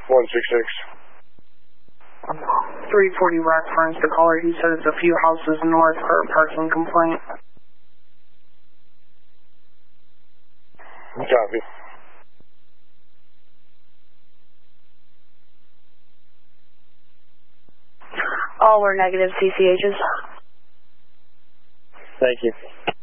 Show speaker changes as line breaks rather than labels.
166.
340 reference the caller. He said it's a few houses north for a parking complaint.
Copy.
All were negative CCHs.
Thank you.